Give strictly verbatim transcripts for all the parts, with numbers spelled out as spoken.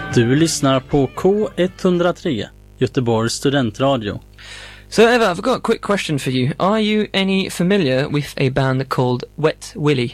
Du lyssnar på K one oh three, Göteborgs studentradio. So Eva, I've got a quick question for you. Are you any familiar with a band called Wet Willie?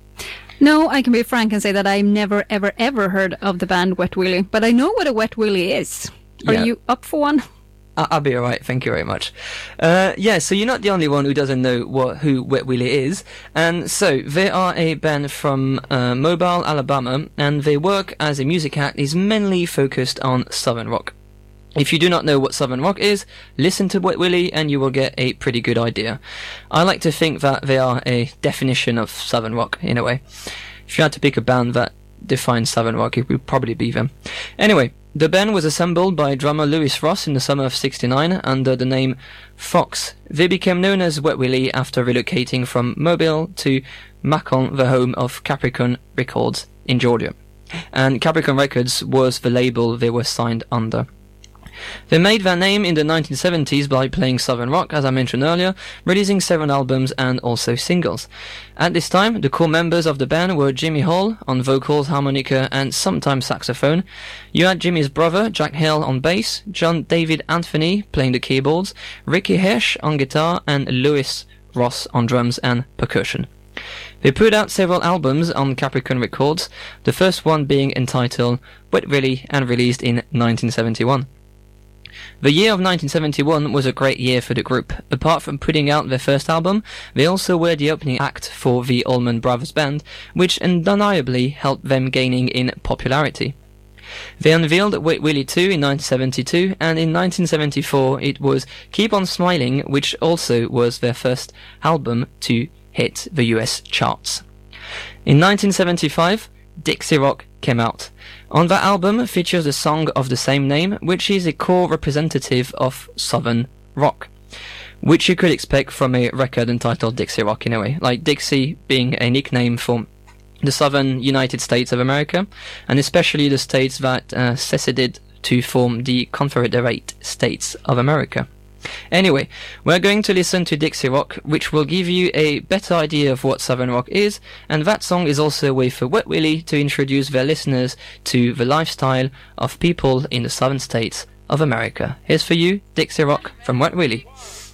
No, I can be frank and say that I've never, ever, ever heard of the band Wet Willie, but I know what a Wet Willie is. Are Yeah. you up for one? I- I'll be alright, thank you very much. Uh, yeah, so you're not the only one who doesn't know what who Wet Willie is. And so, they are a band from uh, Mobile, Alabama, and their work as a music act is mainly focused on Southern rock. If you do not know what Southern rock is, listen to Wet Willie and you will get a pretty good idea. I like to think that they are a definition of Southern rock, in a way. If you had to pick a band that defines Southern rock, it would probably be them. Anyway, the band was assembled by drummer Lewis Ross in the summer of sixty-nine under the name Fox. They became known as Wet Willie after relocating from Mobile to Macon, the home of Capricorn Records in Georgia. And Capricorn Records was the label they were signed under. They made their name in the nineteen seventies by playing Southern rock, as I mentioned earlier, releasing seven albums and also singles. At this time, the core members of the band were Jimmy Hall on vocals, harmonica, and sometimes saxophone. You had Jimmy's brother, Jack Hale, on bass, John David Anthony playing the keyboards, Ricky Hirsch on guitar, and Lewis Ross on drums and percussion. They put out several albums on Capricorn Records, the first one being entitled Wet Willie and released in nineteen seventy-one. The year of nineteen seventy-one was a great year for the group. Apart from putting out their first album, they also were the opening act for the Allman Brothers Band, which undeniably helped them gaining in popularity. They unveiled Wet Willie two in nineteen seventy-two, and in nineteen seventy-four it was Keep On Smiling, which also was their first album to hit the U S charts. In nineteen seventy-five, Dixie Rock came out. On that album features a song of the same name, which is a core representative of Southern rock, which you could expect from a record entitled Dixie Rock in a way, like Dixie being a nickname for the Southern United States of America, and especially the states that uh, seceded to form the Confederate States of America. Anyway, we're going to listen to Dixie Rock, which will give you a better idea of what Southern rock is, and that song is also a way for Wet Willie to introduce their listeners to the lifestyle of people in the southern states of America. Here's for you, Dixie Rock from Wet Willie.